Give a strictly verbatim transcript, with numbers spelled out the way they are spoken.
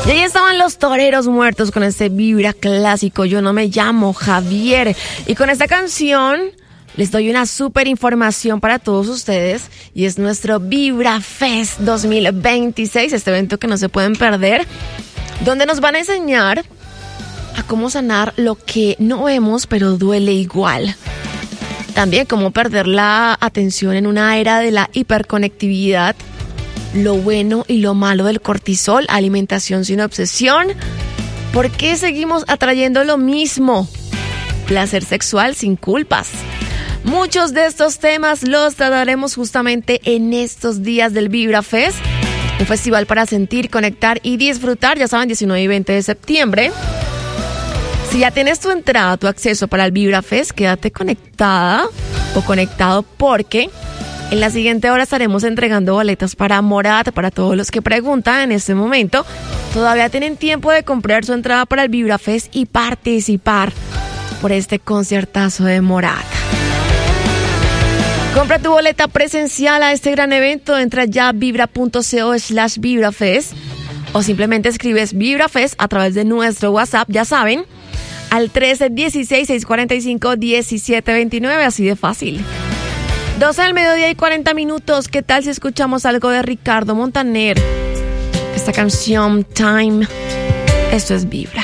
Y ahí estaban los Toreros Muertos con este Vibra clásico. Yo no me llamo Javier. Y con esta canción les doy una súper información para todos ustedes. Y es nuestro Vibra Fest dos mil veintiséis. Este evento que no se pueden perder. Donde nos van a enseñar a cómo sanar lo que no vemos pero duele igual. También cómo perder la atención en una era de la hiperconectividad. Lo bueno y lo malo del cortisol, alimentación sin obsesión. ¿Por qué seguimos atrayendo lo mismo? Placer sexual sin culpas. Muchos de estos temas los trataremos justamente en estos días del Vibra Fest. Un festival para sentir, conectar y disfrutar, ya saben, diecinueve y veinte de septiembre. Si ya tienes tu entrada, tu acceso para el Vibra Fest, quédate conectada o conectado porque en la siguiente hora estaremos entregando boletas para Morat, para todos los que preguntan en este momento. Todavía tienen tiempo de comprar su entrada para el Vibra Fest y participar por este conciertazo de Morat. Compra tu boleta presencial a este gran evento. Entra ya a vibra.co slash vibrafest o simplemente escribes VibraFest a través de nuestro WhatsApp, ya saben, al trece dieciséis seiscientos cuarenta y cinco diecisiete veintinueve, así de fácil. doce del mediodía y cuarenta minutos. ¿Qué tal si escuchamos algo de Ricardo Montaner? Esta canción Time. Esto es Vibra.